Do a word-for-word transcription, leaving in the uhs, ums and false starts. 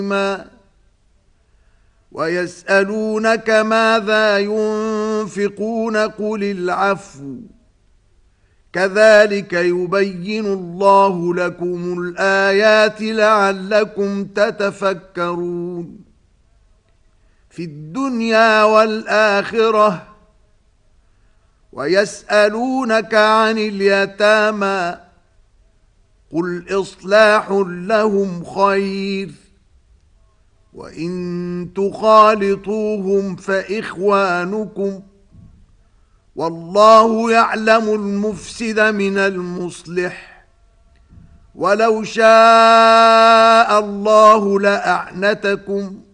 ويسألونك ماذا ينفقون قل العفو كذلك يبين الله لكم الآيات لعلكم تتفكرون في الدنيا والآخرة. ويسألونك عن اليتامى قل إصلاح لهم خير وإن تخالطوهم فإخوانكم والله يعلم المفسد من المصلح ولو شاء الله لأعنتكم